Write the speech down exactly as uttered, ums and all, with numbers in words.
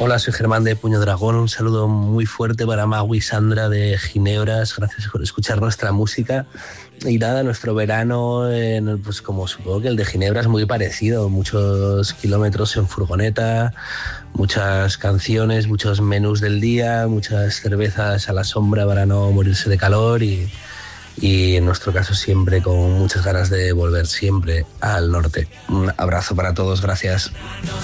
Hola, soy Germán de Puño Dragón. Un saludo muy fuerte para Magui y Sandra de Ginebras. Gracias por escuchar nuestra música. Y nada, nuestro verano, en, pues como supongo que el de Ginebra es muy parecido. Muchos kilómetros en furgoneta, muchas canciones, muchos menús del día, muchas cervezas a la sombra para no morirse de calor y, y en nuestro caso siempre con muchas ganas de volver siempre al norte. Un abrazo para todos, gracias.